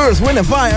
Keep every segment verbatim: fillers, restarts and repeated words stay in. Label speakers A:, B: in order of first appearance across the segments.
A: Earth, Wind and Fire.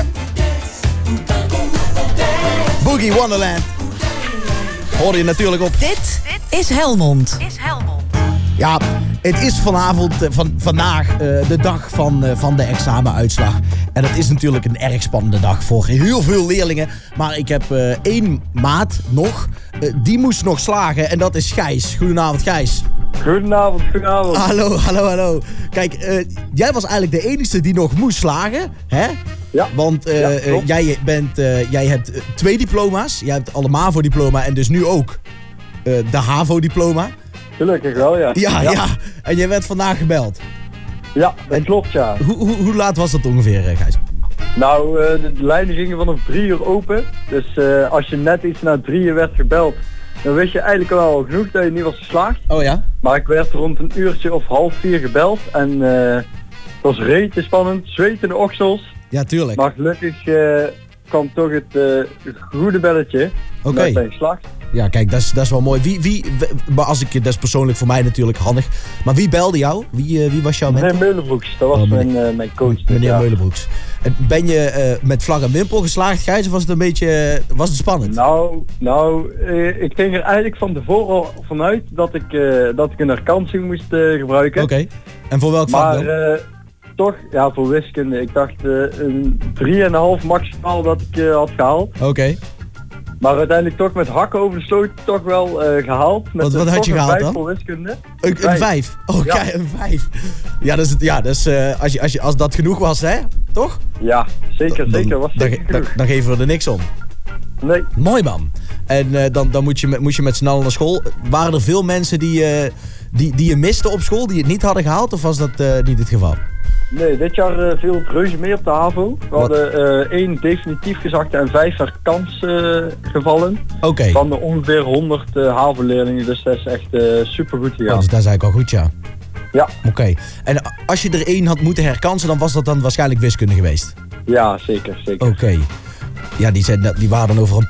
A: Boogie Wonderland. Hoorde je natuurlijk op.
B: Dit is Helmond.
C: Is Helmond.
A: Ja, het is vanavond, uh, van, vandaag uh, de dag van, uh, van de examenuitslag. En het is natuurlijk een erg spannende dag voor heel veel leerlingen. Maar ik heb uh, één maat nog, uh, die moest nog slagen en dat is Gijs. Goedenavond Gijs.
D: Goedenavond, goedenavond.
A: Hallo, hallo, hallo. Kijk, uh, jij was eigenlijk de enige die nog moest slagen, hè?
D: Ja.
A: Want uh,
D: ja,
A: uh, jij, bent, uh, jij hebt uh, twee diploma's. Jij hebt al een MAVO-diploma en dus nu ook uh, de HAVO-diploma.
D: Gelukkig wel, ja.
A: Ja, ja, ja. En jij werd vandaag gebeld.
D: Ja, dat
A: en,
D: klopt, ja.
A: Hoe, hoe, hoe laat was dat ongeveer, uh, Gijs?
D: Nou, uh, de, de lijnen gingen vanaf drie uur open. Dus uh, als je net iets na drie uur werd gebeld, dan wist je eigenlijk wel genoeg dat je niet was geslaagd.
A: Oh ja?
D: Maar ik werd rond een uurtje of half vier gebeld en uh, het was rete spannend, zweet in de oksels.
A: Ja, tuurlijk.
D: Maar gelukkig uh, kwam toch het uh, goede belletje.
A: Oké.
D: Okay. Ben je geslaagd.
A: Ja, kijk, dat is, dat is wel mooi. Wie, wie, maar als ik, dat is persoonlijk voor mij natuurlijk handig. Maar wie belde jou? Wie, uh, wie was jouw mentor?
D: Meneer Meulenbroeks, dat was
A: oh, meneer,
D: mijn, uh, mijn coach.
A: Meneer
D: ja.
A: Meulenbroeks. En ben je uh, met vlag en wimpel geslaagd, Gijs, of was het een beetje, uh, was het spannend?
D: Nou, nou uh, ik ging er eigenlijk van tevoren al vanuit dat ik, uh, dat ik een herkansing moest uh, gebruiken.
A: Oké, okay. En voor welk vak
D: maar,
A: dan?
D: Uh, toch, ja, voor wiskunde. Ik dacht uh, een drie komma vijf maximaal dat ik uh, had gehaald.
A: Oké. Okay.
D: Maar uiteindelijk toch met hakken over de sloot toch wel uh, gehaald. Met
A: wat wat had je gehaald
D: vijf
A: dan?
D: Voor wiskunde.
A: Een, een vijf? Oké, okay, ja. Een vijf. Ja, dat is, het, ja, dat is uh, als, je, als, je, als dat genoeg was, hè? Toch?
D: Ja, zeker,
A: dan,
D: zeker. Was
A: dan,
D: zeker
A: dan, dan geven we er niks om.
D: Nee.
A: Mooi man. En uh, dan, dan moet, je met, moet je met z'n allen naar school. Waren er veel mensen die, uh, die, die je miste op school, die het niet hadden gehaald? Of was dat uh, niet het geval?
D: Nee, dit jaar uh, viel het reuze mee op de HAVO. We Wat? hadden uh, één definitief gezakte en vijf herkans uh, gevallen.
A: Oké. Okay.
D: Van de ongeveer honderd uh, HAVO-leerlingen, dus dat is echt uh, super goed gegaan.
A: Oh, dus dat is eigenlijk al goed, ja.
D: Ja.
A: Oké. Okay. En als je er één had moeten herkansen, dan was dat dan waarschijnlijk wiskunde geweest?
D: Ja, zeker, zeker.
A: Oké. Okay. Ja, die, zijn, die waren dan over een